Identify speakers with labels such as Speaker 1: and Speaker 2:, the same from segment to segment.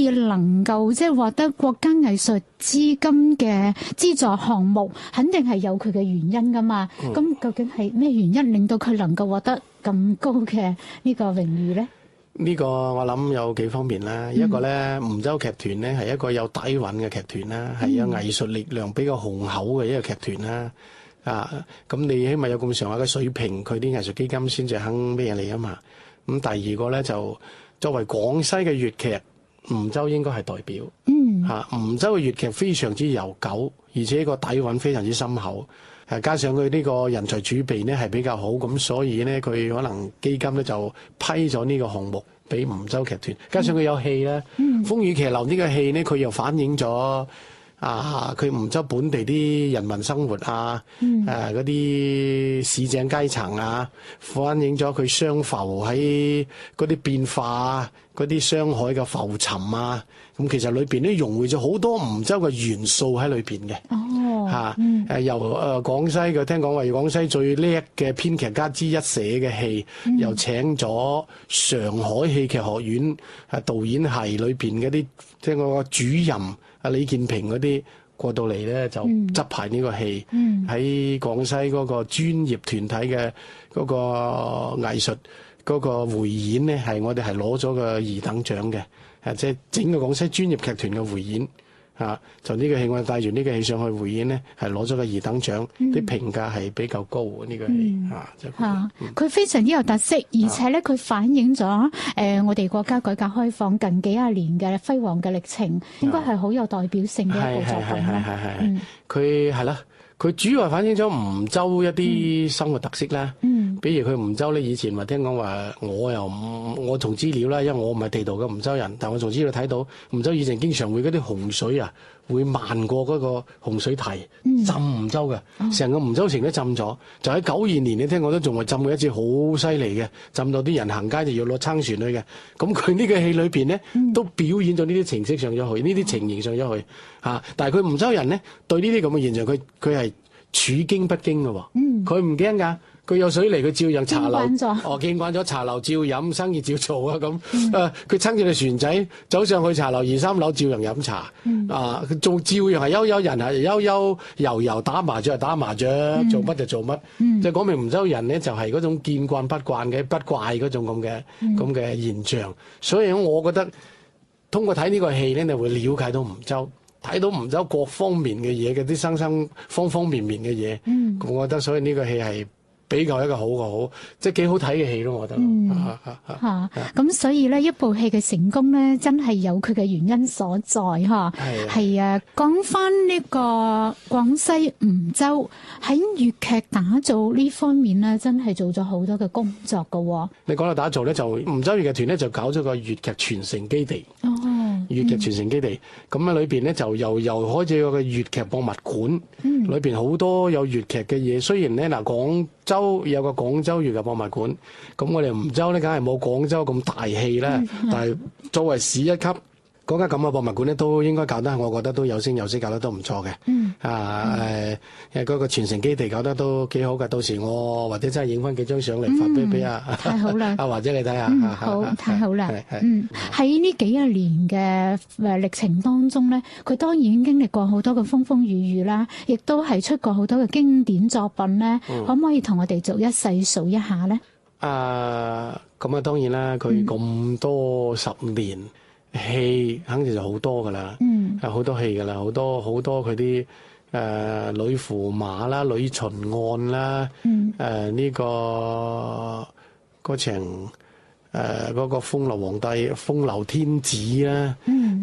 Speaker 1: 以能夠即係獲得國家藝術資金嘅資助項目，肯定係有佢嘅原因噶嘛。咁究竟係咩原因令到佢能夠獲得咁高嘅呢個榮譽咧？
Speaker 2: 呢個我諗有幾方面啦。一個咧，梧州劇團咧係一個有底蘊嘅劇團啦，係有藝術力量比較雄厚嘅一個劇團啦。咁你起碼有咁上下嘅水平，佢啲藝術基金先至肯咩嚟啊嘛。咁第二個咧就作為廣西嘅粵劇，梧州應該係代表。梧州嘅粵劇非常之悠久，而且個底蘊非常之深厚。加上佢呢個人才儲備呢係比較好，咁所以呢，佢可能基金呢就批咗呢個項目俾梧州劇團。加上佢有戲啦，風雨騎樓呢個戲呢，佢又反映咗佢梧州本地啲人民生活嗰啲市井階層反映咗佢雙浮喺嗰啲變化嗰啲商海嘅浮沉咁其實裏邊咧融匯咗好多梧州嘅元素喺裏邊嘅。由廣西嘅聽講話廣西最叻嘅編劇家之一寫嘅戲，又請咗上海戲劇學院導演系裏邊嗰啲聽講個主任李建平嗰啲過到嚟咧，就執排呢個戲喺廣西嗰個專業團體嘅嗰個藝術嗰個匯演呢，係我哋係攞咗個二等獎嘅。即係整個廣西專業劇團嘅匯演就呢個戲我哋帶住呢個戲上去匯演呢，係攞咗個二等獎，啲評價係比較高嘅呢個戲
Speaker 1: 佢非常之有特色，而且咧佢反映咗我哋國家改革開放近幾廿年嘅輝煌嘅歷程，應該係好有代表性嘅一部作品啦。
Speaker 2: 佢係啦。佢主要係反映咗梧州一啲生活特色啦，比如佢梧州咧以前話聽講話，我從資料啦，因為我唔係地道嘅梧州人，但我從資料睇到梧州以前經常會嗰啲洪水會漫過嗰個洪水堤，浸梧州嘅，成個梧州城都浸咗。就喺92年，你聽講都仲係浸過一次好犀利嘅，浸到啲人行街就要攞撐船去嘅。咁佢呢個戲裏邊呢，都表演咗呢啲情色上咗去，呢啲情形上咗去但係佢梧州人呢，對呢啲咁嘅現象，佢係處驚不驚嘅喎，佢唔驚㗎。佢有水嚟，佢照樣茶樓，見慣咗茶樓照飲，生意照做咁。佢撐住隻船仔走上去茶樓2、3樓，照樣飲茶。仲照樣係悠悠人，係悠悠遊遊打麻雀，打麻雀，做乜就做乜。即係講明梧州人呢，就係嗰種見慣不慣嘅不怪嗰種咁嘅現象。所以我覺得通過睇呢個戲咧，你會了解到梧州。睇到梧州各方面嘅嘢嘅啲方方面面嘅嘢，我覺得所以呢個戲係比較一個好，即係幾好睇嘅戲咯，我覺得。
Speaker 1: 咁所以咧，一部戲嘅成功咧，真係有佢嘅原因所在係講翻呢個廣西梧州喺粵劇打造呢方面咧，真係做咗好多嘅工作㗎。你
Speaker 2: 講到打造咧，就梧州粵劇團咧就搞咗個粵劇傳承基地。粵劇傳承基地，咁喺裏邊咧就又開始有個粵劇博物館，裏邊好多有粵劇嘅嘢。雖然咧廣州有個廣州粵劇博物館，咁我哋梧州咧梗係冇廣州咁大氣啦。但係作為市一級嗰間咁嘅博物館咧，都應該搞得，我覺得都有聲有色，搞得都唔錯嘅。嗰個傳承基地搞得都幾好㗎。到時我或者真係影翻幾張相嚟發俾
Speaker 1: 太好啦！
Speaker 2: 或者你睇下。
Speaker 1: 好，太好啦！喺呢幾廿年嘅歷程當中咧，佢當然經歷過好多嘅風風雨雨啦，亦都係出過好多嘅經典作品咧。可唔可以同我哋逐一細數一下咧？
Speaker 2: 咁當然啦，佢咁多10年。戲肯定就好多噶啦，好多戲噶啦，好多佢啲女駙馬啦、女巡案啦，呢個嗰場嗰個風流皇帝、風流天子啦，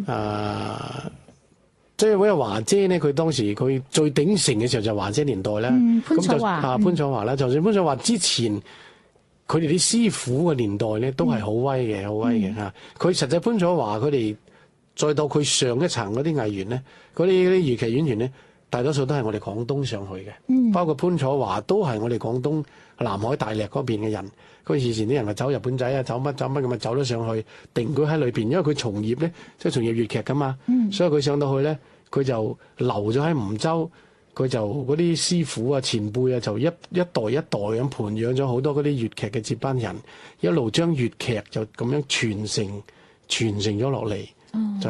Speaker 2: 即係嗰個華姐呢，佢當時佢最鼎盛嘅時候就華姐年代啦，
Speaker 1: 潘楚華
Speaker 2: 潘楚華啦，就算潘楚華之前，佢哋啲師傅嘅年代咧都係好威嘅，好威嘅嚇。佢實際潘楚華佢哋再到佢上一層嗰啲藝員咧，嗰啲粵劇演員咧，大多數都係我哋廣東上去嘅，包括潘楚華都係我哋廣東南海大瀝嗰邊嘅人。佢以前啲人話走日本仔啊，走乜咁啊，走咗上去定居喺裏邊，因為佢從業咧即係從業粵劇噶嘛，所以佢上到去咧，佢就留咗喺梧州。佢就嗰啲師傅啊、前輩啊，就一代一代咁培養咗好多嗰啲粵劇嘅接班人，一路將粵劇就咁樣傳承咗落嚟。